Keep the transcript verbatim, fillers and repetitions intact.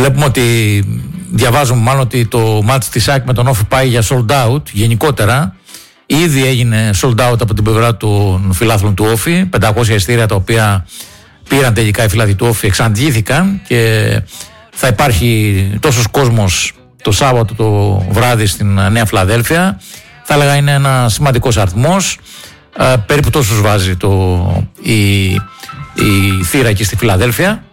Βλέπουμε ότι, διαβάζουμε μάλλον ότι το μάτς της ΑΕΚ με τον Όφη πάει για sold out γενικότερα. Ήδη έγινε sold out από την πλευρά των φιλάθλων του Όφη. πεντακόσια εισιτήρια τα οποία πήραν τελικά οι φιλάθλοι του Όφη, εξαντλήθηκαν και θα υπάρχει τόσος κόσμος το Σάββατο το βράδυ στην Νέα Φιλαδέλφια. Θα έλεγα είναι ένα σημαντικός αριθμός. Ε, περίπου τόσους βάζει το, η, η θύρα εκεί στη Φιλαδέλφια.